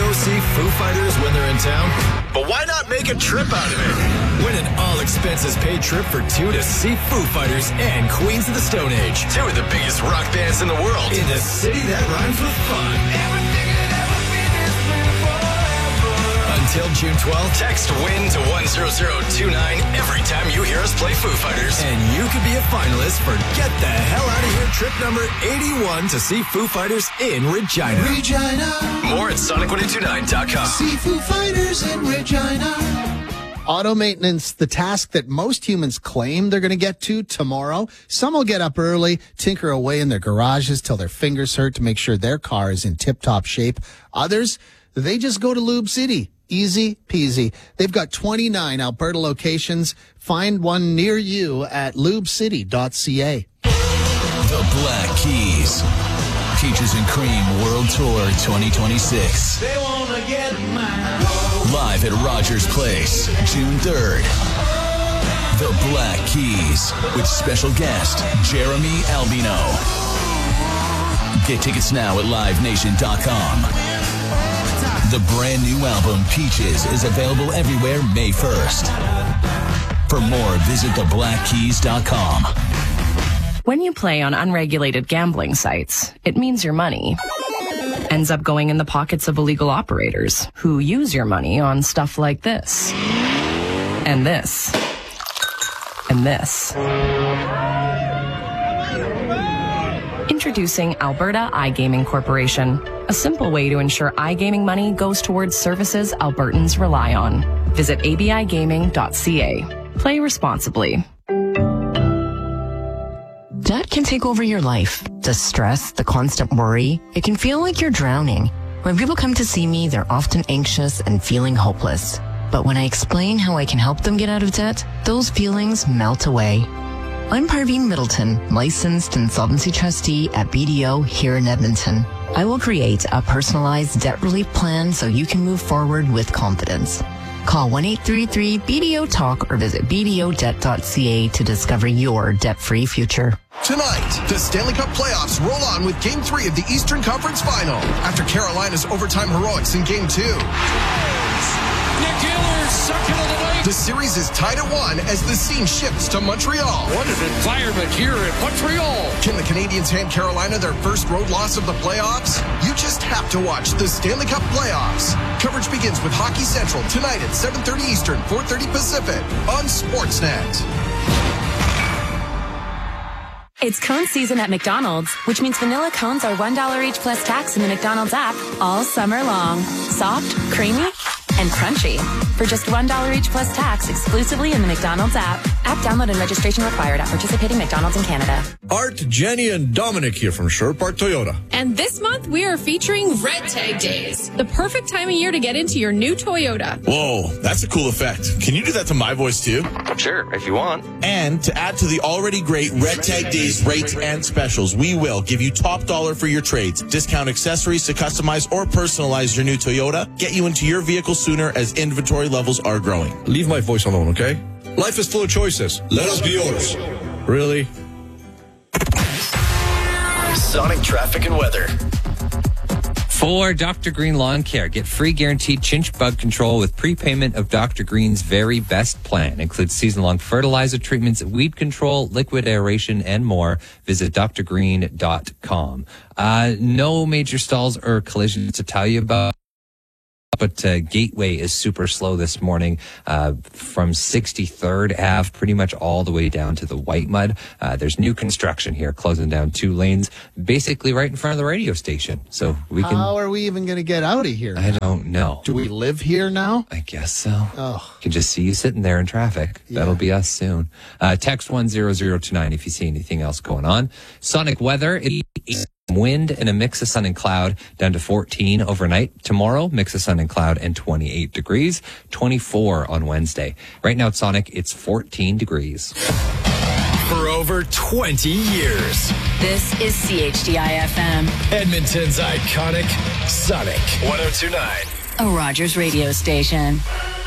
go see Foo Fighters when they're in town? But why not make a trip out of it? Win an all-expenses-paid trip for two to see Foo Fighters and Queens of the Stone Age. Two of the biggest rock bands in the world. In the city that rhymes with fun. Until June 12th, text WIN to 10029 every time you hear us play Foo Fighters. And you could be a finalist for Get the Hell Out of Here trip number 81 to see Foo Fighters in Regina. More at Sonic1029.com. See Foo Fighters in Regina. Auto maintenance, the task that most humans claim they're going to get to tomorrow. Some will get up early, tinker away in their garages till their fingers hurt to make sure their car is in tip-top shape. Others, they just go to Lube City. Easy peasy. They've got 29 Alberta locations. Find one near you at lubecity.ca. The Black Keys. Peaches and Cream World Tour 2026. They wanna get mine. Live at Rogers Place, June 3rd. The Black Keys with special guest Jeremy Albino. Get tickets now at livenation.com. The brand new album, Peaches, is available everywhere May 1st. For more, visit theblackkeys.com. When you play on unregulated gambling sites, it means your money ends up going in the pockets of illegal operators who use your money on stuff like this. And this. And this. Introducing Alberta iGaming Corporation, a simple way to ensure iGaming money goes towards services Albertans rely on. Visit abigaming.ca. Play responsibly. Debt can take over your life. The stress, the constant worry, it can feel like you're drowning. When people come to see me, they're often anxious and feeling hopeless. But when I explain how I can help them get out of debt, those feelings melt away. I'm Parveen Middleton, licensed insolvency trustee at BDO here in Edmonton. I will create a personalized debt relief plan so you can move forward with confidence. Call 1-833-BDO-TALK or visit bdodebt.ca to discover your debt-free future. Tonight, the Stanley Cup playoffs roll on with Game 3 of the Eastern Conference Final after Carolina's overtime heroics in Game 2. Nick Gillard, second of the night. The series is tied at 1 as the scene shifts to Montreal. What an environment here in Montreal. Can the Canadiens hand Carolina their first road loss of the playoffs? You just have to watch the Stanley Cup playoffs. Coverage begins with Hockey Central tonight at 7:30 Eastern, 4:30 Pacific on Sportsnet. It's cone season at McDonald's, which means vanilla cones are $1 each plus tax in the McDonald's app all summer long. Soft, creamy, and crunchy. For just $1 each plus tax exclusively in the McDonald's app. App download and registration required at participating McDonald's in Canada. Art, Jenny, and Dominic here from Sherwood Park Toyota. And this month, we are featuring Red Tag Days, the perfect time of year to get into your new Toyota. Whoa, that's a cool effect. Can you do that to my voice too? Sure, if you want. And to add to the already great Red Tag Days rates and specials, we will give you top dollar for your trades, discount accessories to customize or personalize your new Toyota, get you into your vehicle sooner as inventory levels are growing. Leave my voice alone, okay? Life is full of choices. Let us be yours. Really? Sonic traffic and weather. For Dr. Green Lawn Care, get free guaranteed chinch bug control with prepayment of Dr. Green's very best plan. Includes season-long fertilizer treatments, weed control, liquid aeration, and more. Visit drgreen.com. No major stalls or collisions to tell you about. But Gateway is super slow this morning from 63rd Ave pretty much all the way down to the White Mud. There's new construction here closing down 2 lanes basically right in front of the radio station. So we can. How are we even going to get out of here? I don't know. Do we live here now? I guess so. Oh. You can just see you sitting there in traffic. Yeah. That'll be us soon. Text 10029 if you see anything else going on. Sonic weather. Wind and a mix of sun and cloud down to 14 overnight. Tomorrow, mix of sun and cloud and 28 degrees. 24 on Wednesday. Right now at Sonic, it's 14 degrees. For over 20 years. This is CHDI-FM. Edmonton's iconic Sonic 1029. A Rogers radio station.